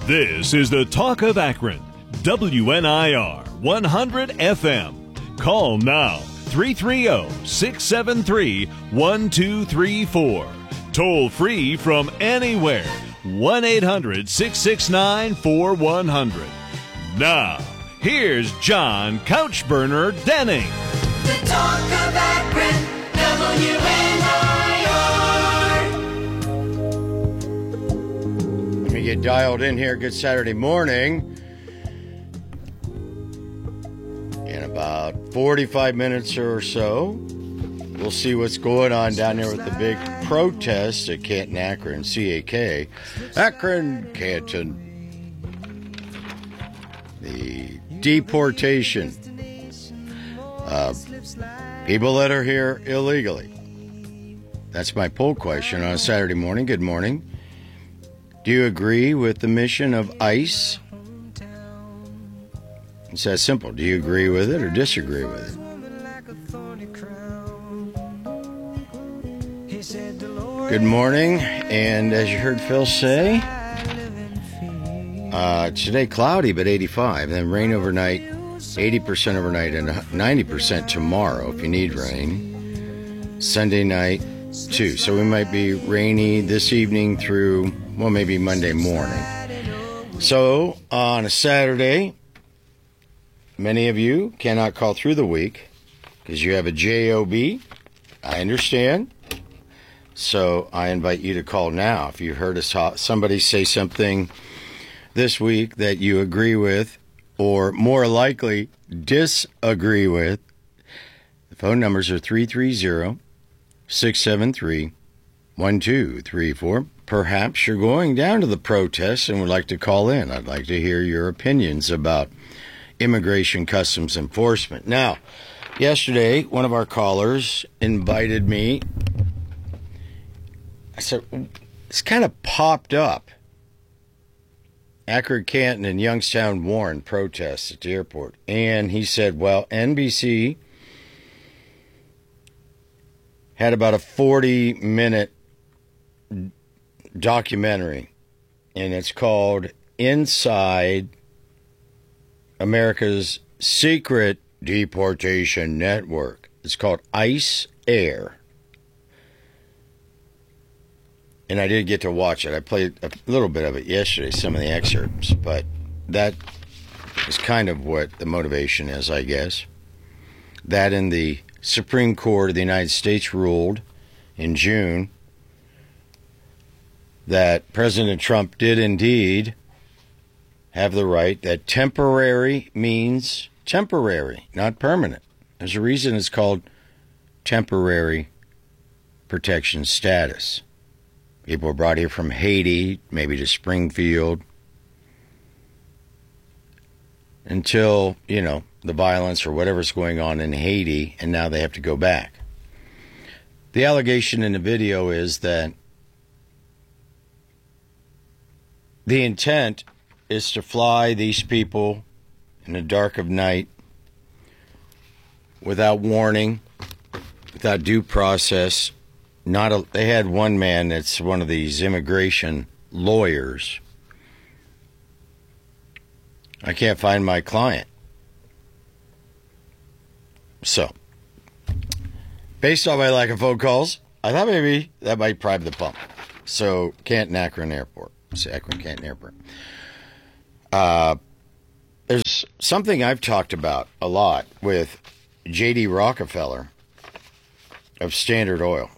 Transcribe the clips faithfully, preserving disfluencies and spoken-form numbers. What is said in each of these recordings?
This is the Talk of Akron, W N I R one hundred F M. Call now, three three zero, six seven three, one two three four. Toll free from anywhere, one eight hundred, six six nine, four one zero zero. Now, here's John Couchburner Denning. The Talk of Akron, W N I R. Let me get dialed in here. Good Saturday morning. In about forty-five minutes or so, we'll see what's going on down there with the big protest at Canton, Akron, C A K. Akron, Canton. The deportation of people that are here illegally. That's my poll question on a Saturday morning. Good morning. Do you agree with the mission of ICE? It's that simple. Do you agree with it or disagree with it? Good morning. And as you heard Phil say, uh, today cloudy but eighty-five. Then rain overnight, eighty percent overnight, and ninety percent tomorrow if you need rain. Sunday night too. So we might be rainy this evening through, well, maybe Monday morning. So on a Saturday, many of you cannot call through the week because you have a job. I understand. So I invite you to call now. If you heard us talk, somebody say something this week that you agree with or more likely disagree with, the phone numbers are three three zero, six seven three, one two three four. Perhaps you're going down to the protest and would like to call in. I'd like to hear your opinions about Immigration Customs Enforcement. Now, yesterday, one of our callers invited me. I said, it's kind of popped up. Akron, Canton, and Youngstown, Warren protests at the airport. And he said, well, N B C had about a forty-minute documentary, and it's called Inside America's Secret Deportation Network. It's called ICE Air. And I did get to watch it. I played a little bit of it yesterday, some of the excerpts, but that is kind of what the motivation is, I guess. That and the Supreme Court of the United States ruled in June that President Trump did indeed have the right, that temporary means temporary, not permanent. There's a reason it's called temporary protection status. People were brought here from Haiti, maybe to Springfield, until, you know, the violence or whatever's going on in Haiti, and now they have to go back. The allegation in the video is that the intent is to fly these people in the dark of night without warning, without due process. Not a, they had one man that's one of these immigration lawyers. I can't find my client. So, based on my lack of phone calls, I thought maybe that might prime the pump. So, Canton, Akron Airport. It's Akron, Canton Airport. Uh, there's something I've talked about a lot with J D Rockefeller of Standard Oil.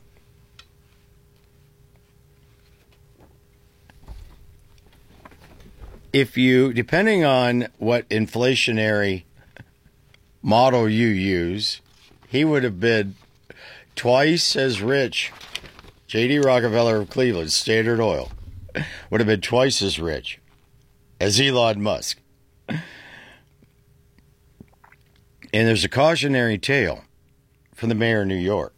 If you, depending on what inflationary model you use, he would have been twice as rich. J D Rockefeller of Cleveland, Standard Oil, would have been twice as rich as Elon Musk. And there's a cautionary tale from the mayor of New York.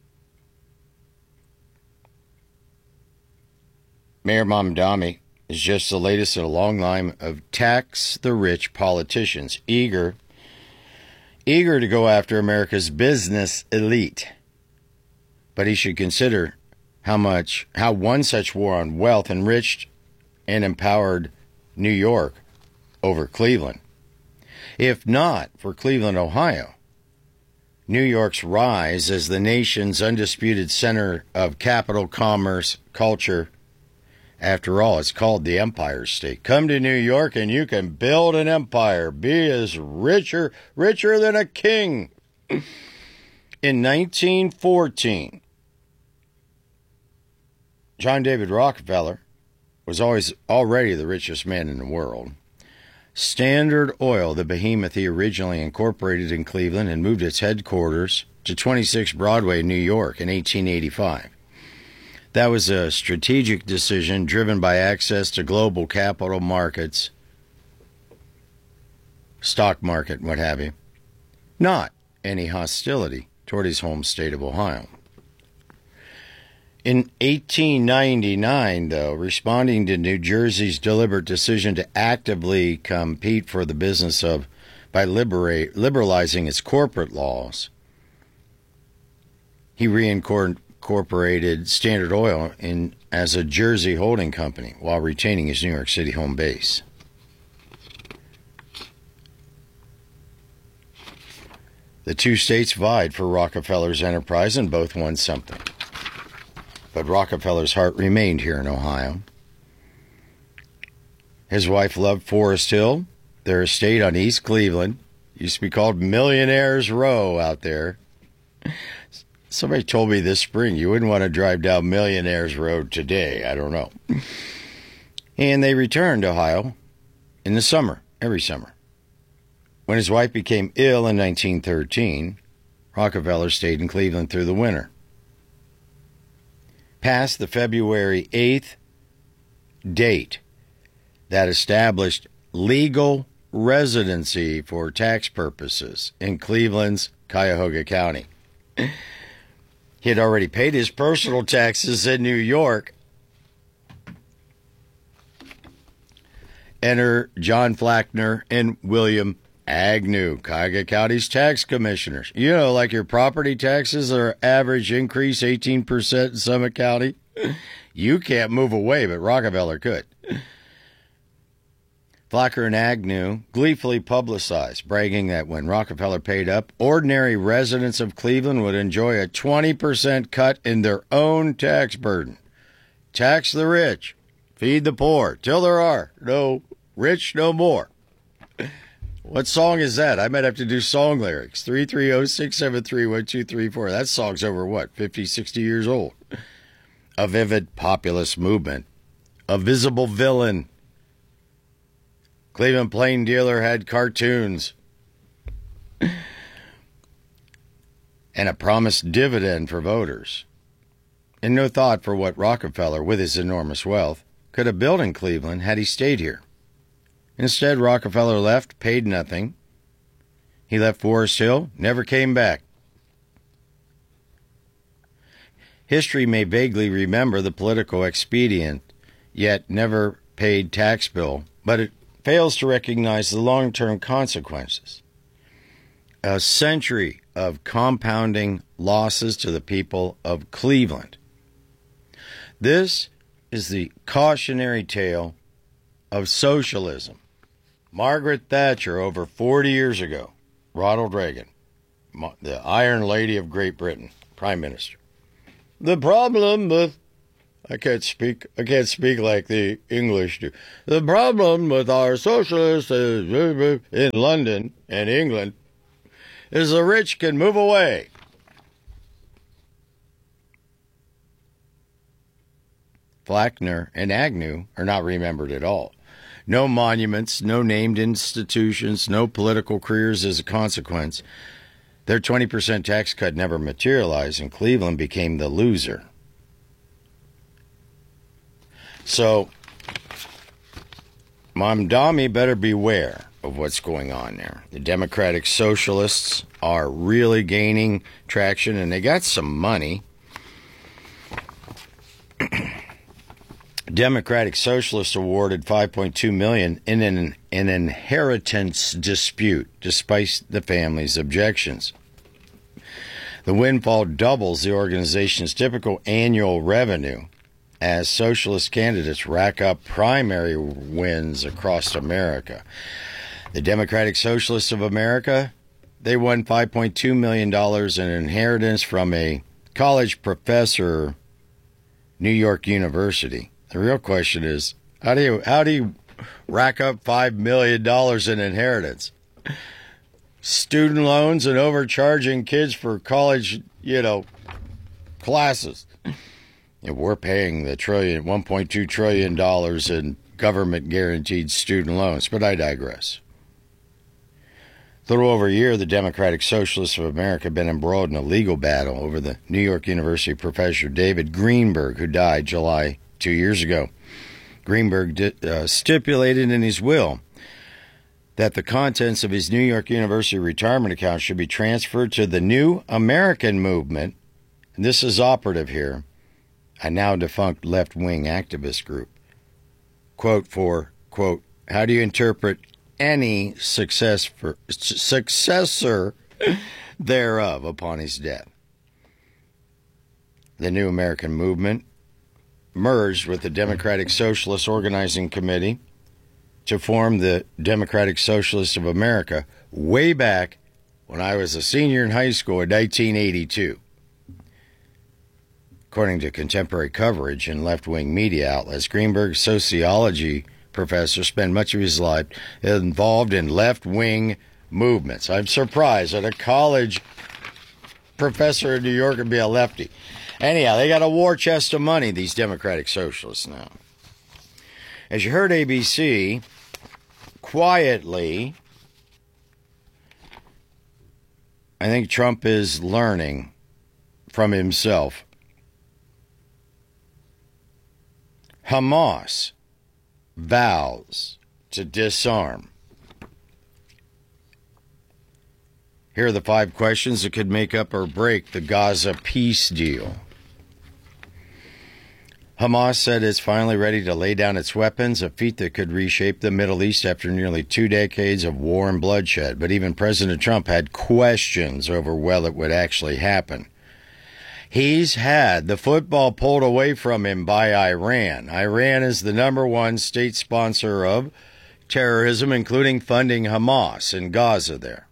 Mayor Mamdani is just the latest in a long line of tax the rich politicians, eager, eager to go after America's business elite. But he should consider how much, how one such war on wealth enriched and empowered New York over Cleveland. If not for Cleveland, Ohio, New York's rise as the nation's undisputed center of capital, commerce, culture. After all, it's called the Empire State. Come to New York and you can build an empire. Be as richer, richer than a king. In nineteen fourteen, John David Rockefeller was always already the richest man in the world. Standard Oil, the behemoth he originally incorporated in Cleveland and moved its headquarters to twenty-six Broadway, New York in eighteen eighty-five. That was a strategic decision driven by access to global capital markets, stock market, what have you, not any hostility toward his home state of Ohio. In eighteen ninety-nine, though, responding to New Jersey's deliberate decision to actively compete for the business of by liberate, liberalizing its corporate laws, he reincorporated Standard Oil in as a Jersey holding company while retaining his New York City home base. The two states vied for Rockefeller's enterprise and both won something. But Rockefeller's heart remained here in Ohio. His wife loved Forest Hill, their estate on East Cleveland. Used to be called Millionaires Row out there. Somebody told me this spring you wouldn't want to drive down Millionaires Road today. I don't know. And they returned to Ohio in the summer, every summer. When his wife became ill in nineteen thirteen, Rockefeller stayed in Cleveland through the winter. Past the February eighth date that established legal residency for tax purposes in Cleveland's Cuyahoga County. He had already paid his personal taxes in New York. Enter John Flackner and William Agnew, Cuyahoga County's tax commissioners. You know, like your property taxes are average increase eighteen percent in Summit County. You can't move away, but Rockefeller could. Flacker and Agnew gleefully publicized, bragging that when Rockefeller paid up, ordinary residents of Cleveland would enjoy a twenty percent cut in their own tax burden. Tax the rich, feed the poor, till there are no rich no more. What song is that? I might have to do song lyrics. three three zero, six seven three, one two three four. That song's over, what, fifty, sixty years old. A vivid populist movement. A visible villain. Cleveland Plain Dealer had cartoons. And a promised dividend for voters. And no thought for what Rockefeller, with his enormous wealth, could have built in Cleveland had he stayed here. Instead, Rockefeller left, paid nothing. He left Forest Hill, never came back. History may vaguely remember the political expedient, yet never paid tax bill, but it fails to recognize the long-term consequences. A century of compounding losses to the people of Cleveland. This is the cautionary tale of socialism. Margaret Thatcher, over forty years ago. Ronald Reagan, the Iron Lady of Great Britain, Prime Minister. The problem with, I can't speak, I can't speak like the English do. The problem with our socialists in London and England is the rich can move away. Flackner and Agnew are not remembered at all. No monuments, no named institutions, no political careers as a consequence. Their twenty percent tax cut never materialized, and Cleveland became the loser. So, Mamdani better beware of what's going on there. The Democratic Socialists are really gaining traction, and they got some money. Democratic Socialists awarded five point two million dollars in an, an inheritance dispute, despite the family's objections. The windfall doubles the organization's typical annual revenue as socialist candidates rack up primary wins across America. The Democratic Socialists of America, they won five point two million dollars in inheritance from a college professor, New York University. The real question is, how do you how do you rack up five million dollars in inheritance? Student loans and overcharging kids for college, you know, classes. And we're paying the trillion, one point two trillion dollars in government guaranteed student loans, but I digress. A little over a year, the Democratic Socialists of America have been embroiled in a legal battle over the New York University professor David Greenberg, who died July two years ago. Greenberg di- uh, stipulated in his will that the contents of his New York University retirement account should be transferred to the New American Movement, and this is operative here, a now defunct left-wing activist group. Quote for, quote, how do you interpret any success for, successor thereof upon his death? The New American Movement merged with the Democratic Socialist Organizing Committee to form the Democratic Socialists of America way back when I was a senior in high school in nineteen eighty-two. According to contemporary coverage in left-wing media outlets, Greenberg's sociology professor spent much of his life involved in left-wing movements. I'm surprised that a college professor in New York would be a lefty. Anyhow, they got a war chest of money, these Democratic Socialists now. As you heard A B C, quietly, I think Trump is learning from himself. Hamas vows to disarm. Here are the five questions that could make up or break the Gaza peace deal. Hamas said it's finally ready to lay down its weapons, a feat that could reshape the Middle East after nearly two decades of war and bloodshed. But even President Trump had questions over whether it would actually happen. He's had the football pulled away from him by Iran. Iran is the number one state sponsor of terrorism, including funding Hamas in Gaza there.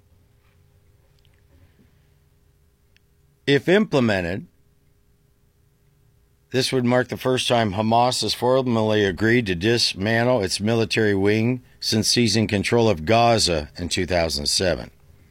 If implemented, this would mark the first time Hamas has formally agreed to dismantle its military wing since seizing control of Gaza in two thousand seven.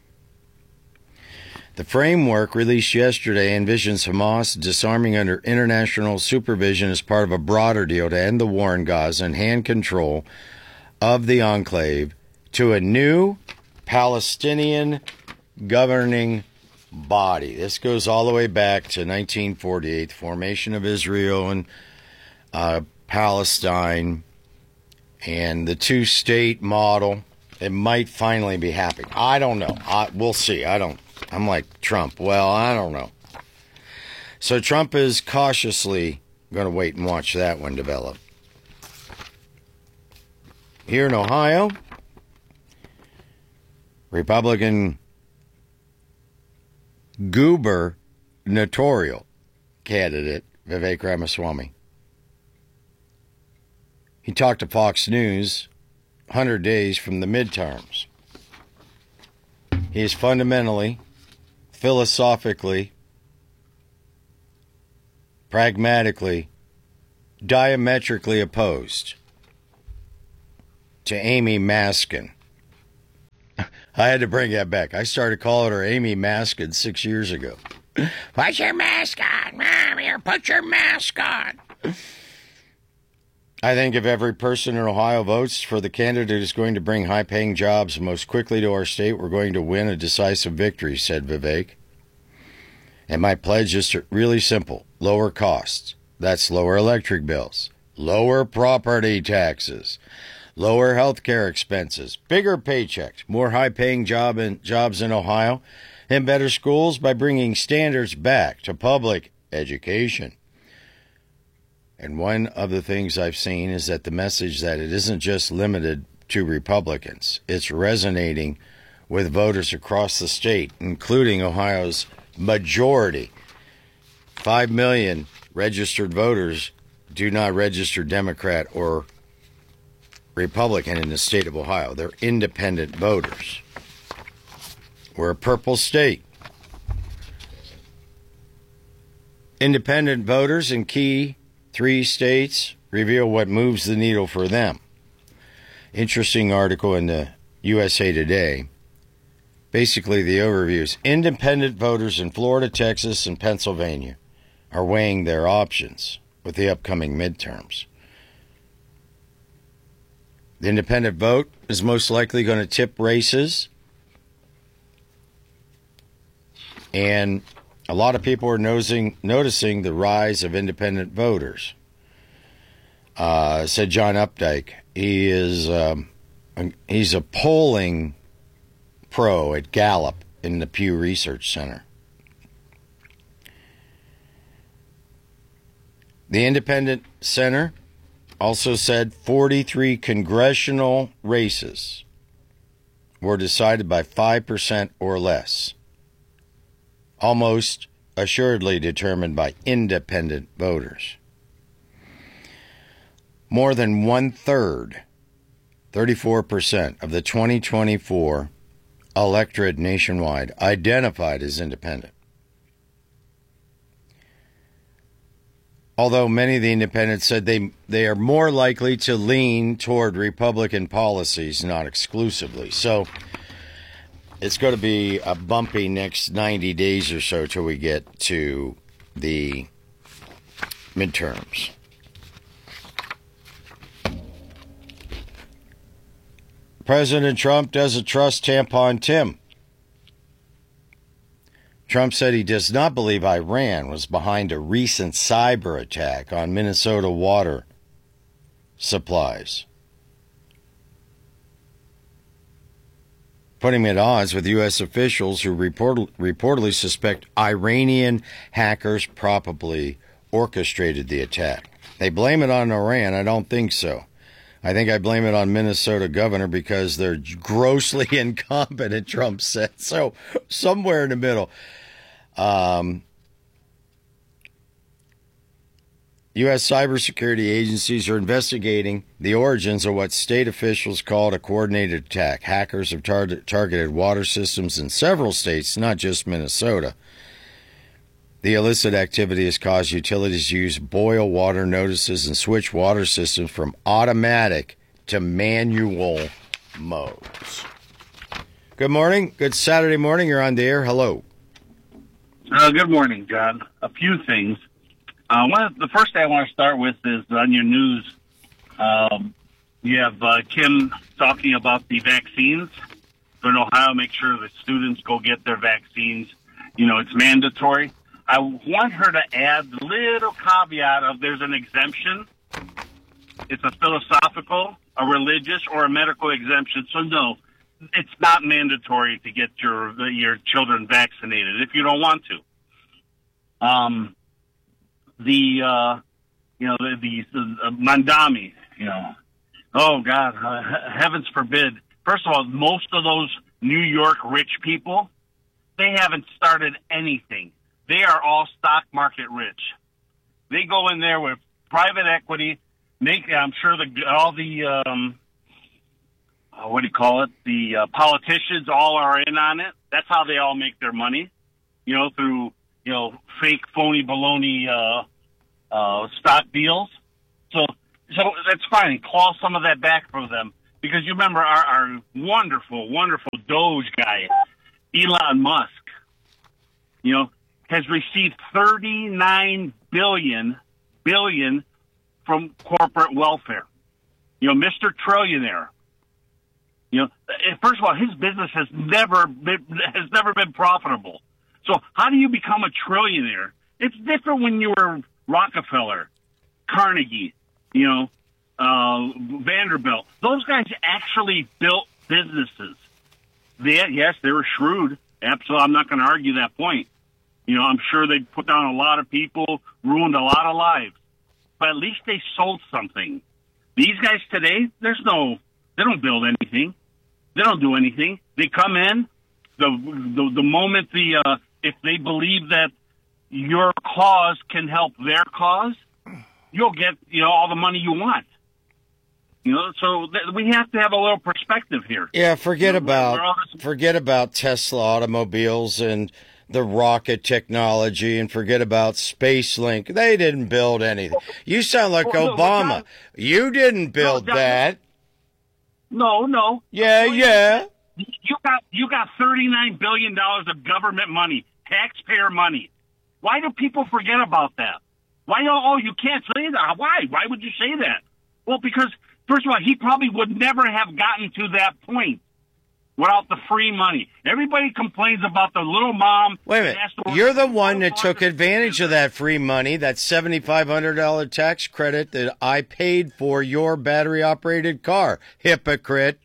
The framework released yesterday envisions Hamas disarming under international supervision as part of a broader deal to end the war in Gaza and hand control of the enclave to a new Palestinian governing body. This goes all the way back to nineteen forty-eight, the formation of Israel and uh, Palestine, and the two-state model. It might finally be happening. I don't know. I, we'll see. I don't. I'm like Trump. Well, I don't know. So Trump is cautiously going to wait and watch that one develop. Here in Ohio, Republican gubernatorial candidate Vivek Ramaswamy. He talked to Fox News one hundred days from the midterms. He is fundamentally, philosophically, pragmatically, diametrically opposed to Amy Maskin. I had to bring that back. I started calling her Amy Maskin six years ago. Put your mask on, Mom. Here, put your mask on. I think if every person in Ohio votes for the candidate who's going to bring high-paying jobs most quickly to our state, we're going to win a decisive victory, said Vivek. And my pledge is really simple. Lower costs. That's lower electric bills, lower property taxes, lower health care expenses, bigger paychecks, more high-paying job in, jobs in Ohio, and better schools by bringing standards back to public education. And one of the things I've seen is that the message that it isn't just limited to Republicans. It's resonating with voters across the state, including Ohio's majority. Five million registered voters do not register Democrat or Republican in the state of Ohio. They're independent voters. We're a purple state. Independent voters in key three states reveal what moves the needle for them. Interesting article in the U S A Today. Basically, the overview is independent voters in Florida, Texas, and Pennsylvania are weighing their options with the upcoming midterms. The independent vote is most likely going to tip races, and a lot of people are nosing, noticing the rise of independent voters. Uh, said John Updike. He is um, he's a polling pro at Gallup in the Pew Research Center. The Independent Center also said forty-three congressional races were decided by five percent or less, almost assuredly determined by independent voters. More than one-third, thirty-four percent of the twenty twenty-four electorate nationwide identified as independent. Although many of the independents said they, they are more likely to lean toward Republican policies, not exclusively. So it's going to be a bumpy next ninety days or so till we get to the midterms. President Trump doesn't trust Tampon Tim. Trump said he does not believe Iran was behind a recent cyber attack on Minnesota water supplies, putting him at odds with U S officials who report, reportedly suspect Iranian hackers probably orchestrated the attack. They blame it on Iran. I don't think so. I think I blame it on Minnesota governor because they're grossly incompetent, Trump said. So somewhere in the middle. Um, U S cybersecurity agencies are investigating the origins of what state officials called a coordinated attack. Hackers have tar- targeted water systems in several states, not just Minnesota. The illicit activity has caused utilities to use boil water notices and switch water systems from automatic to manual modes. Good morning. Good Saturday morning. You're on the air. Hello. Uh, good morning, John. A few things. Uh, one of, the first thing I want to start with is on your news. Um, you have uh, Kim talking about the vaccines. So in Ohio, make sure that students go get their vaccines. You know, it's mandatory. I want her to add the little caveat of there's an exemption. It's a philosophical, a religious, or a medical exemption. So no, it's not mandatory to get your your children vaccinated if you don't want to. Um, the uh, you know the, the, the Mandami, you know, oh God, uh, heavens forbid. First of all, most of those New York rich people, they haven't started anything. They are all stock market rich. They go in there with private equity. Make I'm sure the all the um, uh, what do you call it? The uh, politicians all are in on it. That's how they all make their money. You know, through you know fake, phony, baloney uh, uh, stock deals. So, so that's fine. Claw some of that back from them because you remember our, our wonderful, wonderful Doge guy, Elon Musk. You know. Has received thirty-nine billion billion from corporate welfare. You know, Mister Trillionaire. You know, first of all, his business has never been, has never been profitable. So how do you become a trillionaire? It's different when you were Rockefeller, Carnegie, you know, uh, Vanderbilt. Those guys actually built businesses. They, yes, they were shrewd. Absolutely, I'm not going to argue that point. You know, I'm sure they put down a lot of people, ruined a lot of lives. But at least they sold something. These guys today, there's no, they don't build anything. They don't do anything. They come in, the the, the moment the, uh, if they believe that your cause can help their cause, you'll get, you know, all the money you want. You know, so th- we have to have a little perspective here. Yeah, forget You know, we're- about we're all this- forget about Tesla automobiles and the rocket technology, and forget about SpaceLink. They didn't build anything. You sound like Well, no, Obama. John- You didn't build John- that. No, no. Yeah, yeah. You got you got thirty-nine billion dollars of government money, taxpayer money. Why do people forget about that? Why? Oh, you can't say that. Why? Why would you say that? Well, because first of all, he probably would never have gotten to that point without the free money. Everybody complains about the little mom. Wait a that minute. has to work You're the one that so took hard. advantage of that free money, that seventy-five hundred dollars tax credit that I paid for your battery-operated car. Hypocrite.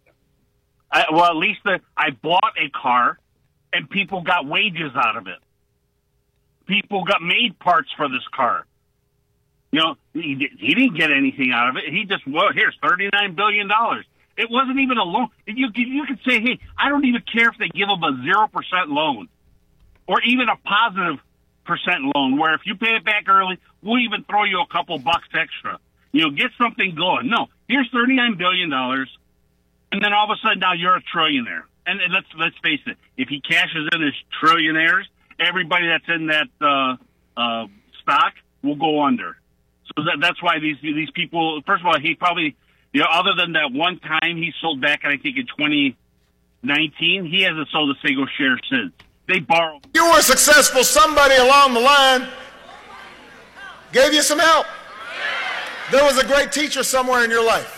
I, well, at least the, I bought a car, and people got wages out of it. People got made parts for this car. You know, he, he didn't get anything out of it. He just, well, here's thirty-nine billion dollars. It wasn't even a loan. You, you could say, hey, I don't even care if they give them a zero percent loan or even a positive percent loan where if you pay it back early, we'll even throw you a couple bucks extra. You know, get something going. No, here's thirty-nine billion dollars. And then all of a sudden now you're a trillionaire. And let's let's face it, if he cashes in as trillionaires, everybody that's in that uh, uh, stock will go under. So that, that's why these these people. First of all, he probably, you know, other than that one time he sold back, I think in twenty nineteen, he hasn't sold a single share since. They borrowed. You were successful. Somebody along the line gave you some help. There was a great teacher somewhere in your life.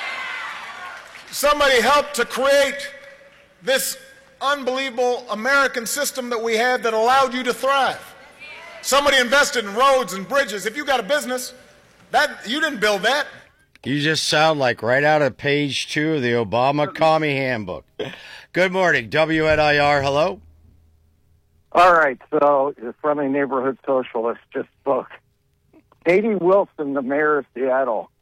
Somebody helped to create this unbelievable American system that we have that allowed you to thrive. Somebody invested in roads and bridges. If you got a business, that you didn't build that. You just sound like right out of page two of the Obama Commie Handbook. Good morning, W N I R. Hello. All right, so your friendly neighborhood socialist just spoke. Katie Wilson, the mayor of Seattle,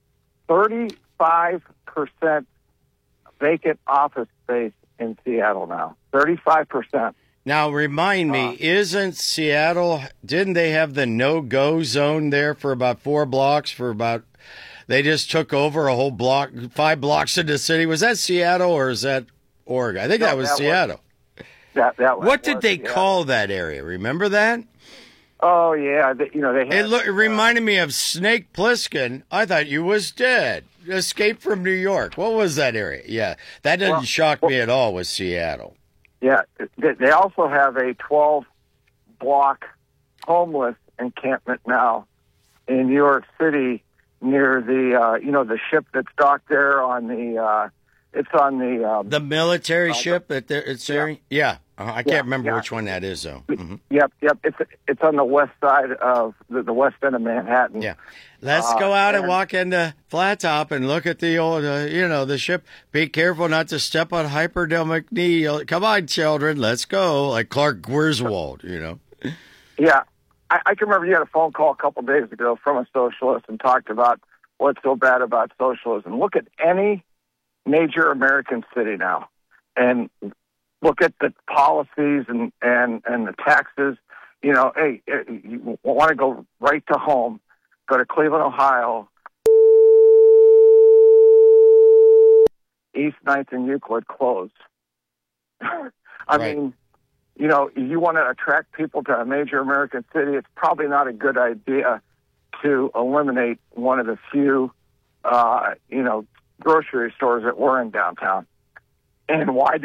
thirty-five percent vacant office space in Seattle now. thirty-five percent. Now, remind me, Uh, isn't Seattle, didn't they have the no-go zone there for about four blocks for about, they just took over a whole block, five blocks in the city? Was that Seattle or is that Oregon? I think No, that was that was- Seattle. That, that was, What did was, they yeah. call that area? Remember that? Oh, yeah. They, you know, they had, It, look, it reminded me of Snake Plissken. I thought you was dead. Escaped from New York. What was that area? Yeah, that doesn't Well, shock well- me at all with Seattle. Yeah, they they also have a twelve-block homeless encampment now in New York City near the, uh, you know, the ship that's docked there on the, uh, it's on the... Um, The military Uh, ship that there, it's there? Yeah. Uh, I can't Yeah, remember yeah. which one that is, though. hmm Yep, yep. It's it's on the west side of the, the west end of Manhattan. Yeah. Let's Uh, go out and and- walk into Flat Top and look at the old, uh, you know, the ship. Be careful not to step on hypodermic needle. Come on, children, let's go. Like Clark Griswold, you know. Yeah. I, I can remember you had a phone call a couple days ago from a socialist and talked about what's so bad about socialism. Look at any major American city now and look at the policies and, and, and the taxes. You know, hey, you want to go right to home, go to Cleveland, Ohio, East ninth and Euclid closed. I Right. mean, you know, you want to attract people to a major American city, it's probably not a good idea to eliminate one of the few, uh, you know, grocery stores that were in downtown. And why